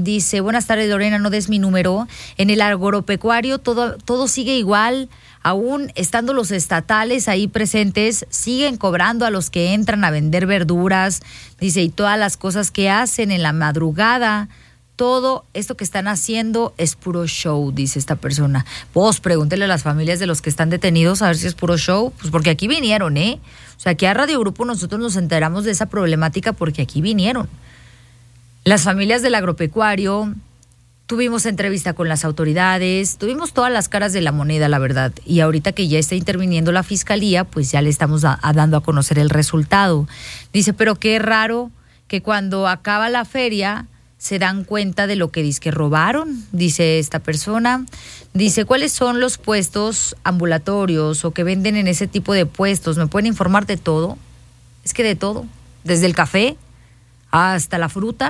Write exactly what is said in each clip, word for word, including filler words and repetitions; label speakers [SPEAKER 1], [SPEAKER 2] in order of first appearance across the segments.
[SPEAKER 1] dice, buenas tardes Lorena, no des mi número. En el agropecuario todo, todo sigue igual, aún estando los estatales ahí presentes, siguen cobrando a los que entran a vender verduras, dice, y todas las cosas que hacen en la madrugada. Todo esto que están haciendo es puro show, dice esta persona. Vos pregúntele a las familias de los que están detenidos a ver si es puro show, pues porque aquí vinieron, ¿eh? O sea, aquí a Radio Grupo nosotros nos enteramos de esa problemática porque aquí vinieron. Las familias del agropecuario, tuvimos entrevista con las autoridades, tuvimos todas las caras de la moneda, la verdad. Y ahorita que ya está interviniendo la fiscalía, pues ya le estamos a, a dando a conocer el resultado. Dice, pero qué raro que cuando acaba la feria se dan cuenta de lo que dice que robaron, dice esta persona. Dice, ¿cuáles son los puestos ambulatorios o que venden en ese tipo de puestos? ¿Me pueden informar de todo? Es que de todo, desde el café hasta la fruta,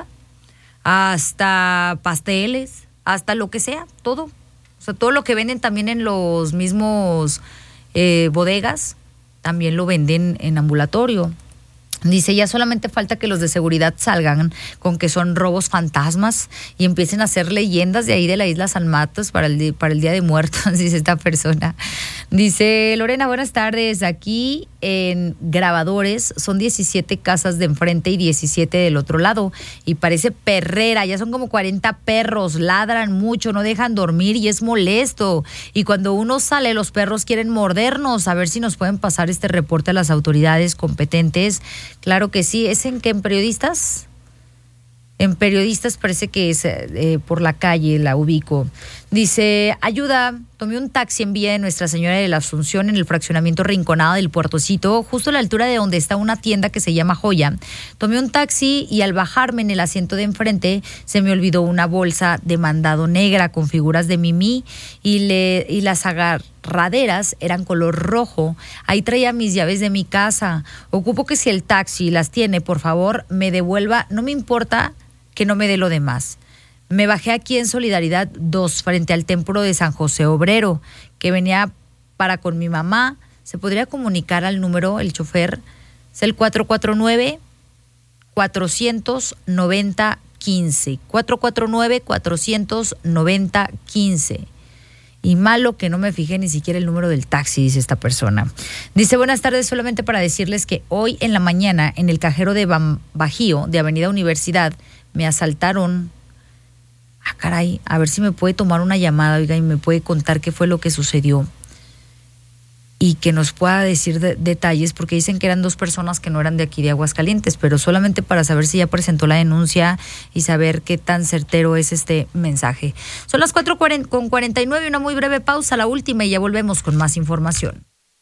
[SPEAKER 1] hasta pasteles, hasta lo que sea, todo. O sea, todo lo que venden también en los mismos eh, bodegas, también lo venden en ambulatorio. Dice, ya solamente falta que los de seguridad salgan con que son robos fantasmas y empiecen a hacer leyendas de ahí de la isla San Matos para el, para el Día de Muertos, dice esta persona. Dice, Lorena, buenas tardes. Aquí en Grabadores son diecisiete casas de enfrente y diecisiete del otro lado. Y parece perrera, ya son como cuarenta perros, ladran mucho, no dejan dormir y es molesto. Y cuando uno sale, los perros quieren mordernos. A ver si nos pueden pasar este reporte a las autoridades competentes. Claro que sí. ¿Es en qué? ¿En Periodistas? En Periodistas parece que es eh, por la calle, la ubico. Dice, ayuda, tomé un taxi en vía de Nuestra Señora de la Asunción en el fraccionamiento Rinconada del Puertocito, justo a la altura de donde está una tienda que se llama Joya. Tomé un taxi y al bajarme en el asiento de enfrente se me olvidó una bolsa de mandado negra con figuras de Mimí y, le, y las agarraderas eran color rojo. Ahí traía mis llaves de mi casa. Ocupo que si el taxi las tiene, por favor, me devuelva. No me importa que no me dé lo demás. Me bajé aquí en Solidaridad dos, frente al templo de San José Obrero, que venía para con mi mamá. ¿Se podría comunicar al número, el chofer? Es el cuatro cuatro nueve, cuatro nueve cero, uno cinco. cuatro cuatro nueve, cuatro nueve cero, uno cinco. Y malo que no me fijé ni siquiera el número del taxi, dice esta persona. Dice, buenas tardes, solamente para decirles que hoy en la mañana en el cajero de Bajío, de Avenida Universidad, me asaltaron. Ah, caray, a ver si me puede tomar una llamada, oiga, y me puede contar qué fue lo que sucedió. Y que nos pueda decir de, detalles, porque dicen que eran dos personas que no eran de aquí de Aguascalientes, pero solamente para saber si ya presentó la denuncia y saber qué tan certero es este mensaje. Son las cuatro con cuarenta y nueve, una muy breve pausa, la última, y ya volvemos con más información.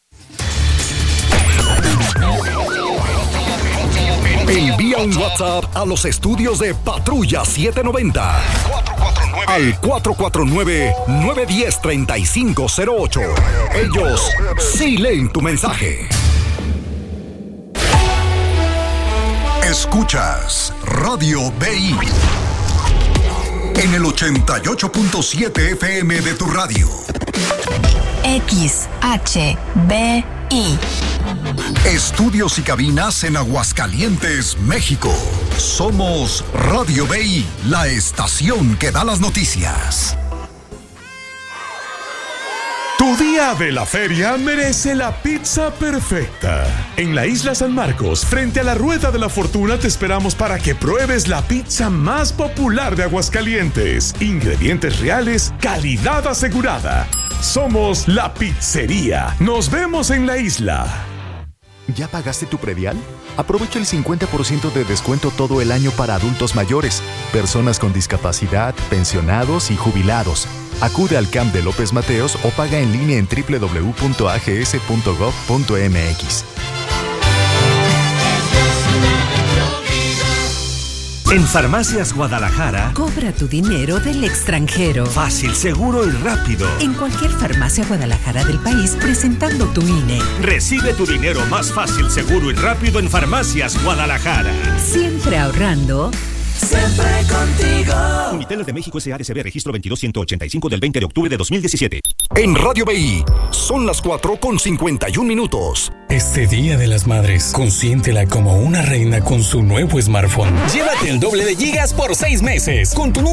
[SPEAKER 2] Envía un WhatsApp a los estudios de Patrulla setecientos noventa al cuatro cuatro nueve, nueve uno cero, tres cinco cero ocho. Ellos sí leen tu mensaje. Escuchas Radio B I en el ochenta y ocho punto siete F M de tu radio.
[SPEAKER 3] X H B I.
[SPEAKER 2] Estudios y cabinas en Aguascalientes, México. Somos Radio B I, la estación que da las noticias.
[SPEAKER 4] Tu día de la feria merece la pizza perfecta. En la Isla San Marcos, frente a la Rueda de la Fortuna, te esperamos para que pruebes la pizza más popular de Aguascalientes. Ingredientes reales, calidad asegurada. Somos La Pizzería. Nos vemos en la isla.
[SPEAKER 5] ¿Ya pagaste tu predial? Aprovecha el cincuenta por ciento de descuento todo el año para adultos mayores, personas con discapacidad, pensionados y jubilados. Acude al C A M de López Mateos o paga en línea en doble u doble u doble u punto a g s punto gov punto m x.
[SPEAKER 6] En Farmacias Guadalajara,
[SPEAKER 7] cobra tu dinero del extranjero.
[SPEAKER 6] Fácil, seguro y rápido.
[SPEAKER 7] En cualquier farmacia Guadalajara del país, presentando tu I N E.
[SPEAKER 6] Recibe tu dinero más fácil, seguro y rápido en Farmacias Guadalajara.
[SPEAKER 7] Siempre ahorrando.
[SPEAKER 6] Siempre contigo.
[SPEAKER 8] Uniteles de México S A D C B, registro veintidós ciento ochenta y cinco del veinte de octubre de dos mil diecisiete.
[SPEAKER 2] En Radio B I son las cuatro con cincuenta y un minutos.
[SPEAKER 9] Este Día de las Madres, consiéntela como una reina con su nuevo smartphone.
[SPEAKER 10] Llévate el doble de gigas por seis meses con tu